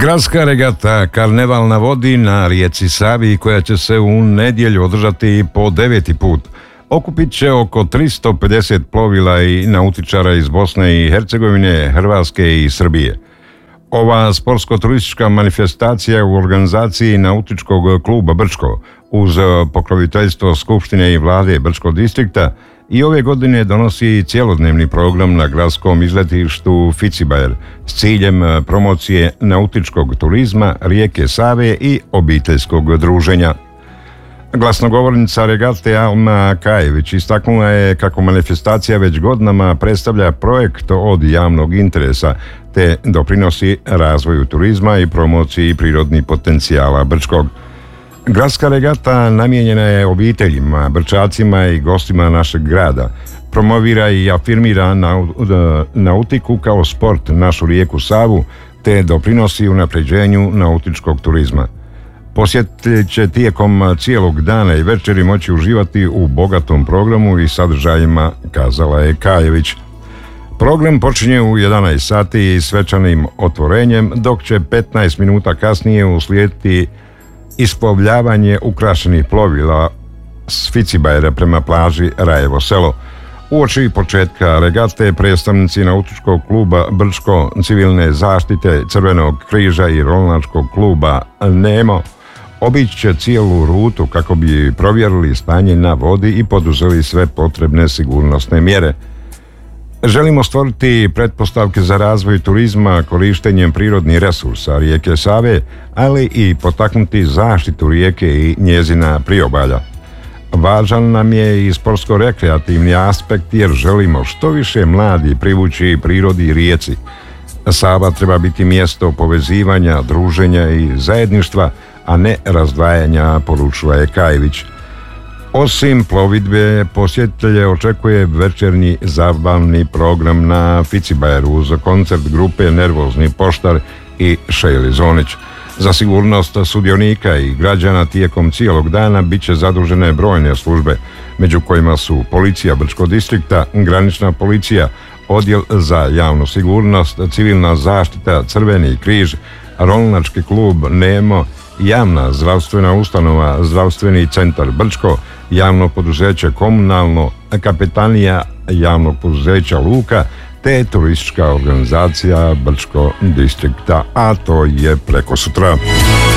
Gradska regata Karneval na vodi na rijeci Savi, koja će se u nedjelju održati po 9. put, okupit će oko 350 plovila i nautičara iz Bosne i Hercegovine, Hrvatske i Srbije. Ova sportsko-turistička manifestacija je u organizaciji Nautičkog kluba Brčko uz pokroviteljstvo Skupštine i vlade Brčkog distrikta i ove godine donosi cjelodnevni program na gradskom izletištu Ficibajer s ciljem promocije nautičkog turizma, rijeke Save i obiteljskog druženja. Glasnogovornica regate Alma Kajević istaknula je kako manifestacija već godinama predstavlja projekt od javnog interesa te doprinosi razvoju turizma i promociji prirodnih potencijala Brčkog. Gradska regata namijenjena je obiteljima, Brčacima i gostima našeg grada. Promovira i afirmira nautiku kao sport, našu rijeku Savu, te doprinosi unapređenju nautičkog turizma. Posjetitelji će tijekom cijelog dana i večeri moći uživati u bogatom programu i sadržajima, kazala je Kajević. Program počinje u 11 sati svečanim otvorenjem, dok će 15 minuta kasnije uslijediti isplovljavanje ukrašenih plovila s Ficibajera prema plaži Rajevo selo. Uoči početka regate predstavnici Nautičkog kluba Brčko, civilne zaštite, Crvenog križa i Rolnačkog kluba Nemo obići će cijelu rutu kako bi provjerili stanje na vodi i poduzeli sve potrebne sigurnosne mjere. Želimo stvoriti pretpostavke za razvoj turizma korištenjem prirodnih resursa rijeke Save, ali i potaknuti zaštitu rijeke i njezina priobalja. Važan nam je i sportsko-rekreativni aspekt jer želimo što više mladi privući prirodi i rijeci. Sava treba biti mjesto povezivanja, druženja i zajedništva, a ne razdvajanja, poručila je Kajević. Osim plovidbe, posjetitelje očekuje večernji zabavni program na Ficibajeru uz koncert grupe Nervozni poštar i Šejli Zonić. Za sigurnost sudionika i građana tijekom cijelog dana bit će zadužene brojne službe, među kojima su policija Brčkog distrikta, granična policija, odjel za javnu sigurnost, civilna zaštita, Crveni križ, Rolnački klub Nemo, javna zdravstvena ustanova, zdravstveni centar Brčko, javno poduzeće Komunalno, kapetanija javnog poduzeća Luka, te turistička organizacija Brčkog distrikta, a to je prekosutra.